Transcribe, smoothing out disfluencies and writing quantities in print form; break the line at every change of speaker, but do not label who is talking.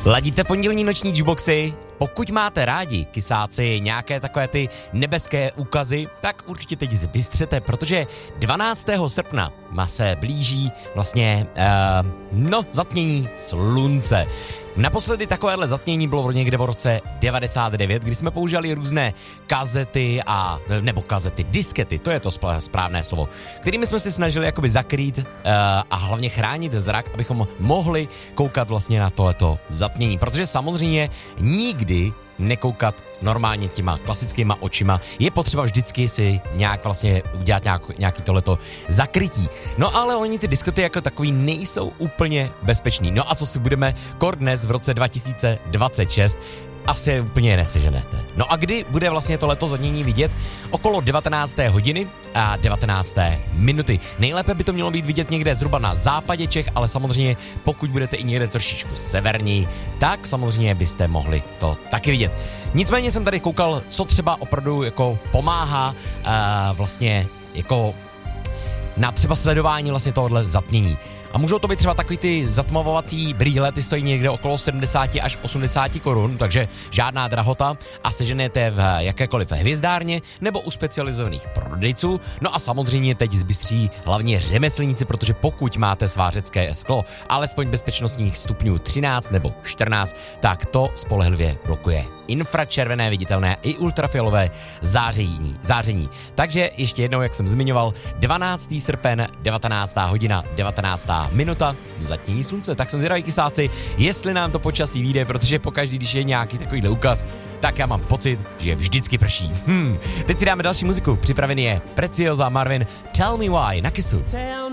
Ladíte pondělní noční jukeboxy? Pokud máte rádi, kysáci, nějaké takové ty nebeské úkazy, tak určitě teď zbystřete, protože 12. srpna se blíží vlastně zatmění slunce. Naposledy takovéhle zatmění bylo někde v roce 99, kdy jsme používali různé diskety, to je to správné slovo, kterými jsme si snažili jakoby zakrýt a hlavně chránit zrak, abychom mohli koukat vlastně na tohleto zatmění, protože samozřejmě nikdy nekoukat normálně těma klasickýma očima. Je potřeba vždycky si nějak vlastně udělat nějaký tohleto zakrytí. No ale oni ty diskety jako takový nejsou úplně bezpečný. No a co si budeme dnes v roce 2026 asi úplně neseženete. No a kdy bude vlastně tohleto zatmění vidět? Okolo 19. hodiny a 19. minuty. Nejlépe by to mělo být vidět někde zhruba na západě Čech, ale samozřejmě pokud budete i někde trošičku severněji, tak samozřejmě byste mohli to taky vidět. Nicméně jsem tady koukal, co třeba opravdu jako pomáhá vlastně jako na třeba sledování vlastně tohohle zatmění. A můžou to být třeba takový ty zatmavovací brýle, ty stojí někde okolo 70 až 80 korun, takže žádná drahota a seženete v jakékoliv hvězdárně nebo u specializovaných prodejců. No a samozřejmě teď zbystří hlavně řemeslníci, protože pokud máte svářecké sklo alespoň bezpečnostních stupňů 13 nebo 14, tak to spolehlivě blokuje infračervené viditelné i ultrafialové záření. Takže ještě jednou, jak jsem zmiňoval, 12. srpen, 19. hodina, 19. minuta, zatmění slunce. Tak jsem zvědavý, kysáci, jestli nám to počasí vyjde, protože pokaždý, když je nějaký takovýhle úkaz, tak já mám pocit, že vždycky prší. Teď si dáme další muziku. Připravený je Preciosa Marvin, Tell Me Why na Kissu.